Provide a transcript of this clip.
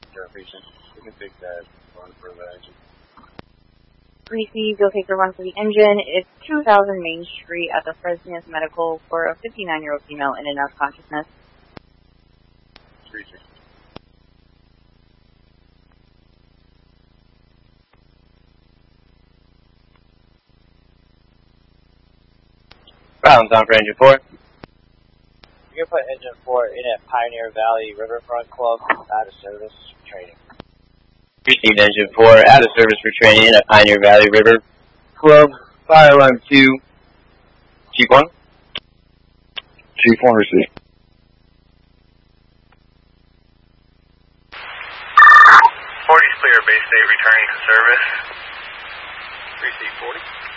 patient. We can take that one for the engine. Received, you'll take the run for the engine. It's 2000 Main Street at the Fresenius Medical for a 59-year-old female in and out of consciousness. Reaching. Ground on for engine 4. You can put engine 4 in at Pioneer Valley Riverfront Club out of service training. Received engine 4 out of service for training at Pioneer Valley River Club. Fire alarm 2. Chief 1. Chief 1 received. 40's clear, base state returning to service. Receive 40.